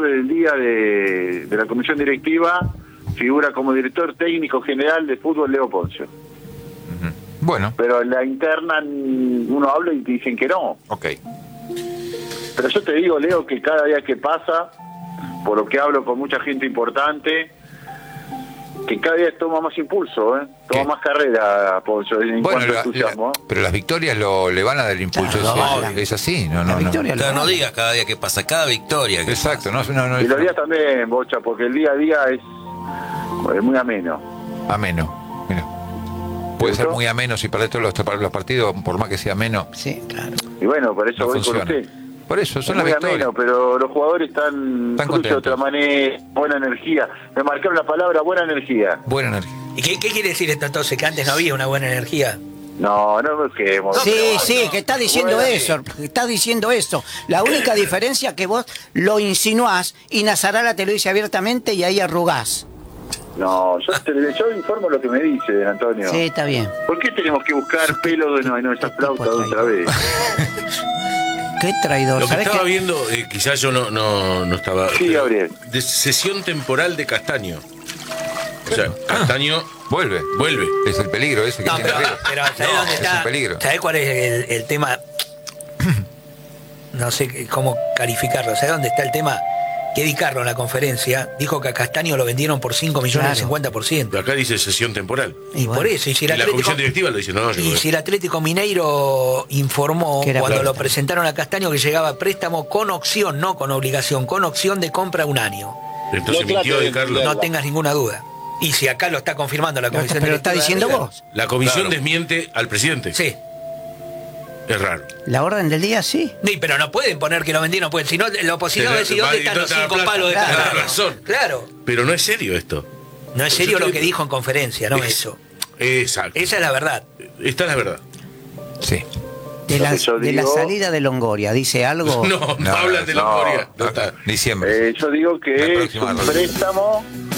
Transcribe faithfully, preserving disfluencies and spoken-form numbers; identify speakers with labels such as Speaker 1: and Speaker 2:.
Speaker 1: orden del día de, de la comisión directiva figura como director técnico general de fútbol Leo Poncio.
Speaker 2: Uh-huh. Bueno.
Speaker 1: Pero en la interna uno habla y te dicen que no.
Speaker 2: Ok.
Speaker 1: Pero yo te digo, Leo, que cada día que pasa, por lo que hablo con mucha gente importante, que cada día toma más impulso, ¿eh? Toma
Speaker 2: ¿Qué?
Speaker 1: más carrera, Poncio, en
Speaker 2: Bueno,
Speaker 1: cuanto a
Speaker 2: la,
Speaker 1: entusiasmo.
Speaker 2: la, pero las victorias lo, le van a dar impulso.
Speaker 3: Claro,
Speaker 2: es,
Speaker 3: no,
Speaker 2: es así, no,
Speaker 3: La
Speaker 2: no,
Speaker 3: victoria
Speaker 2: no.
Speaker 3: lo
Speaker 4: Pero no
Speaker 3: gana.
Speaker 4: digas cada día que pasa, cada victoria que
Speaker 2: Exacto, no,
Speaker 4: pasa.
Speaker 2: no, no
Speaker 1: Y
Speaker 2: es
Speaker 1: los días también, Bocha, porque el día a día es, es muy ameno.
Speaker 2: ameno. Mira. Puede ser muy ameno si para todos los, los partidos, por más que sea ameno.
Speaker 3: Sí, claro.
Speaker 1: Y bueno, por eso
Speaker 2: No
Speaker 1: voy
Speaker 2: funciona.
Speaker 1: con usted.
Speaker 2: Por eso, son
Speaker 1: Es
Speaker 2: las
Speaker 1: muy
Speaker 2: victorias.
Speaker 1: ameno, pero los jugadores están,
Speaker 2: Están
Speaker 1: fruto de otra
Speaker 2: contentos.
Speaker 1: manera, buena energía. Me marcaron la palabra buena energía.
Speaker 2: Buena energía.
Speaker 5: ¿Y qué, qué quiere decir esto entonces? ¿Que antes no había una buena energía?
Speaker 1: No, no me quemo.
Speaker 3: Sí,
Speaker 1: pero-
Speaker 3: sí, que está diciendo
Speaker 1: Buena-
Speaker 3: eso, que está diciendo eso. La única diferencia es que vos lo insinuás y Nazarala te lo dice abiertamente y ahí arrugás.
Speaker 1: No, yo, te, yo informo lo que me dice, Antonio.
Speaker 3: Sí, está bien.
Speaker 1: ¿Por qué tenemos que buscar pelo de, no, en nuestra flauta de otra vez?
Speaker 3: Qué traidor.
Speaker 6: Lo que
Speaker 3: ¿Sabés
Speaker 6: estaba
Speaker 3: qué?
Speaker 6: viendo, eh, quizás yo no, no, no estaba.
Speaker 1: Sí,
Speaker 6: pero
Speaker 1: Gabriel.
Speaker 6: De sesión temporal de Castaño. O sea, Castaño
Speaker 2: Vuelve.
Speaker 6: vuelve.
Speaker 2: Es el peligro ese que
Speaker 5: No,
Speaker 2: tiene
Speaker 5: pero,
Speaker 2: arriba.
Speaker 5: pero ¿sabés
Speaker 2: No,
Speaker 5: dónde
Speaker 2: es
Speaker 5: está?
Speaker 2: un peligro.
Speaker 5: ¿Sabés cuál es el, el tema? No sé qué- cómo calificarlo. ¿Sabés dónde está el tema? Que Di Carlo en la conferencia dijo que a Castaño lo vendieron por cinco millones
Speaker 3: Claro.
Speaker 5: de cincuenta por ciento.
Speaker 6: Acá dice sesión temporal.
Speaker 5: Y
Speaker 3: bueno.
Speaker 5: por eso, y si
Speaker 6: Y
Speaker 5: el
Speaker 6: la
Speaker 5: Atlético,
Speaker 6: comisión directiva lo dice, no, yo
Speaker 5: y si el Atlético Mineiro informó
Speaker 3: Que era
Speaker 5: cuando
Speaker 3: préstamo.
Speaker 5: lo presentaron a Castaño que llegaba a préstamo con opción, no con obligación, con opción de compra un año.
Speaker 6: Entonces
Speaker 1: No
Speaker 6: mintió
Speaker 1: trate
Speaker 6: de
Speaker 1: de
Speaker 6: Carlos.
Speaker 5: No tengas ninguna duda. Y si acá lo está confirmando la
Speaker 3: Pero
Speaker 5: comisión
Speaker 3: lo está
Speaker 5: directiva de
Speaker 3: diciendo
Speaker 5: River,
Speaker 3: vos.
Speaker 6: La comisión
Speaker 4: Claro.
Speaker 6: desmiente al presidente.
Speaker 5: Sí.
Speaker 6: Es raro.
Speaker 3: La orden del día, sí.
Speaker 5: Sí, pero no pueden poner que lo vendieron, pueden. Si no, la oposición va a decir,
Speaker 6: Va
Speaker 5: ¿dónde
Speaker 6: y
Speaker 5: están los
Speaker 6: toda la
Speaker 5: cinco
Speaker 6: plata.
Speaker 5: palos de
Speaker 3: Claro.
Speaker 5: Castaño?
Speaker 6: Tenés razón.
Speaker 5: Claro.
Speaker 6: Pero no es serio esto.
Speaker 5: No es serio
Speaker 6: Yo
Speaker 5: lo
Speaker 6: estoy-
Speaker 5: que dijo en conferencia, no
Speaker 6: Es-
Speaker 5: eso.
Speaker 6: Exacto.
Speaker 5: Esa es la verdad.
Speaker 6: Esta es la verdad.
Speaker 2: Sí.
Speaker 3: De
Speaker 1: Lo
Speaker 3: la,
Speaker 1: que yo
Speaker 3: de la
Speaker 1: digo-
Speaker 3: salida de Longoria, ¿dice algo?
Speaker 6: No, no,
Speaker 2: No,
Speaker 6: hablan de
Speaker 1: no.
Speaker 6: Longoria. No está.
Speaker 2: Diciembre.
Speaker 1: Eh, yo digo
Speaker 2: La
Speaker 1: que es
Speaker 2: próxima
Speaker 1: un
Speaker 2: ronda.
Speaker 1: préstamo